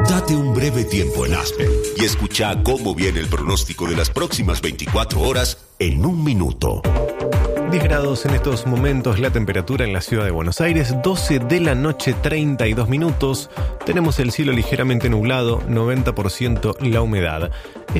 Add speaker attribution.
Speaker 1: Date un breve tiempo en Aspen y escucha cómo viene el pronóstico de las próximas 24 horas en un minuto.
Speaker 2: 10 grados en estos momentos, la temperatura en la ciudad de Buenos Aires, 12 de la noche, 32 minutos. Tenemos el cielo ligeramente nublado, 90% la humedad.